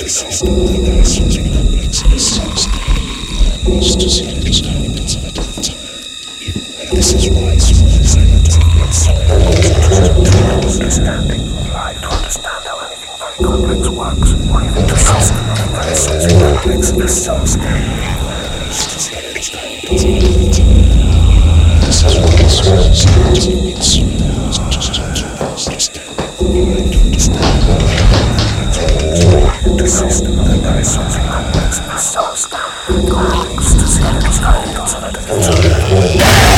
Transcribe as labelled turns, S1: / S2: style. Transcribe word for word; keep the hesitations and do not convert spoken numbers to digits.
S1: system that is so complex and so stable needs to see the understanding inside all the time. And this is why small scientific inside
S2: understanding of life, to understand how anything very complex works, or even the system that is so complex and so stable needs to see the understanding inside all the time.
S1: This is why small scientific inside just to understanding of life, to understand how
S2: the system that is so complex and so stable needs to see the understanding inside all the time.